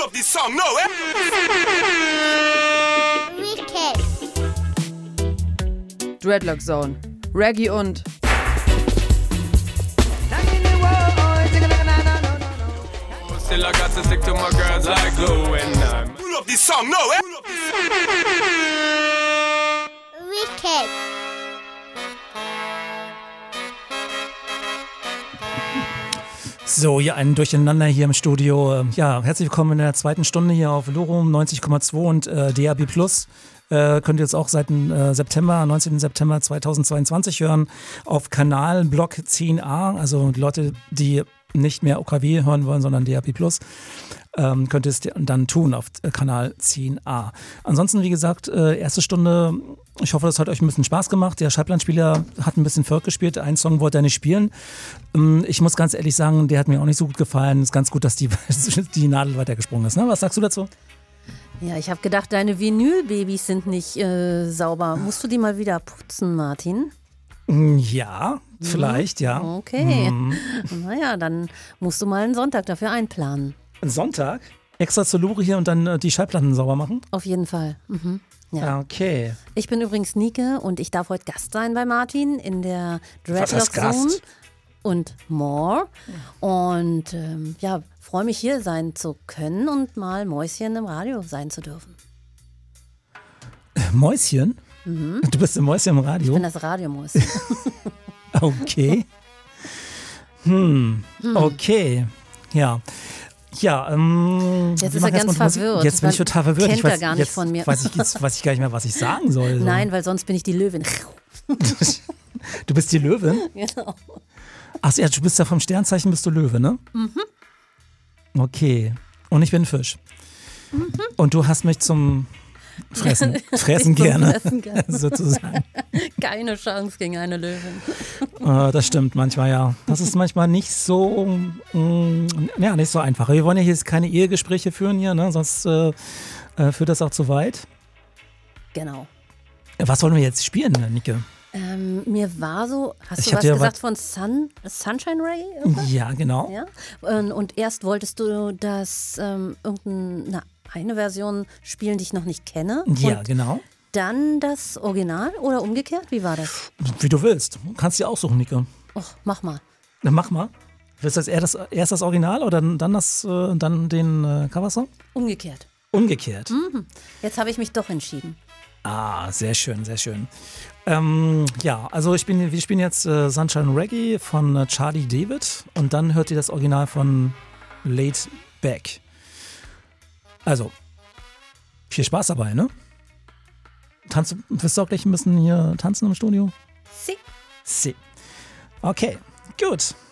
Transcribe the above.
love this song, no, eh? Wicked. Dreadlock Zone. Reggae und Still I got to stick to my girls like glue and You love this song, no, eh? Wicked. So, hier ein Durcheinander hier im Studio. Ja, herzlich willkommen in der zweiten Stunde hier auf Lurum 90,2 und DAB+. Könnt ihr jetzt auch seit September, 19. September 2022 hören auf Kanal Block 10a. Also die Leute, die nicht mehr OKW hören wollen, sondern DAB+, könnt ihr es dann tun auf Kanal 10a. Ansonsten, wie gesagt, erste Stunde, ich hoffe, das hat euch ein bisschen Spaß gemacht. Der Schallplattenspieler hat ein bisschen Folk gespielt, einen Song wollte er nicht spielen. Ich muss ganz ehrlich sagen, der hat mir auch nicht so gut gefallen. Es ist ganz gut, dass die Nadel weitergesprungen ist. Ne? Was sagst du dazu? Ja, ich habe gedacht, deine Vinylbabys sind nicht sauber. Musst du die mal wieder putzen, Martin? Ja, vielleicht, ja. Okay. Naja, dann musst du mal einen Sonntag dafür einplanen. Ein Sonntag? Extra zur Lure hier und dann die Schallplatten sauber machen? Auf jeden Fall. Ja. Okay. Ich bin übrigens Nike und ich darf heute Gast sein bei Martin in der Dreadlock Zone und More. Und ja, freue mich hier sein zu können und mal Mäuschen im Radio sein zu dürfen. Mäuschen? Du bist ein Mäuschen im Radio? Ich bin das Radiomäuschen. Okay. Okay. Ja. Ja, jetzt ist er ganz verwirrt. Jetzt bin ich total verwirrt. Kennt er gar nicht von mir. Weiß ich gar nicht mehr, was ich sagen soll. So. Nein, weil sonst bin ich die Löwin. Du bist die Löwin? Genau. Ach ja, du bist ja vom Sternzeichen, bist du Löwe, ne? Okay. Und ich bin ein Fisch. Und du hast mich zum Fressen gerne, Fressen gerne. sozusagen. Keine Chance gegen eine Löwin. Das stimmt manchmal, ja. Das ist manchmal nicht so, nicht so einfach. Wir wollen ja hier keine Ehegespräche führen hier, ne? Sonst führt das auch zu weit. Genau. Was wollen wir jetzt spielen, Nike? Mir war so, hast Ich du hab was dir gesagt von Sunshine Ray? Ja, genau. Ja? Und erst wolltest du das eine Version spielen, die ich noch nicht kenne. Ja, und genau. dann das Original oder umgekehrt? Wie war das? Wie du willst. Du kannst dir aussuchen, Nike. Och, mach mal. Dann mach mal. Willst du erst das Original oder dann den Coversong? Umgekehrt. Umgekehrt. Jetzt habe ich mich doch entschieden. Ah, sehr schön, sehr schön. Ja, also wir spielen jetzt Sunshine Reggae von Charlie David und dann hört ihr das Original von Laid Back. Also, viel Spaß dabei, ne? Wirst du auch gleich ein bisschen hier tanzen im Studio? Si. Si. Okay, gut.